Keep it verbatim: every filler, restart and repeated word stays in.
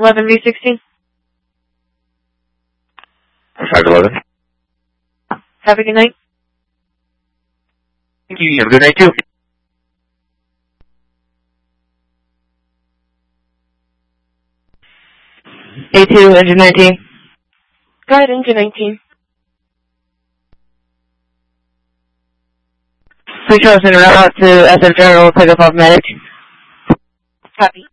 eleven V sixteen. five eleven. Have a good night. Thank you. You have a good night, too. A two, engine nineteen. Go ahead, engine nineteen. Please cross in route to S F General, pick up off medic. Copy.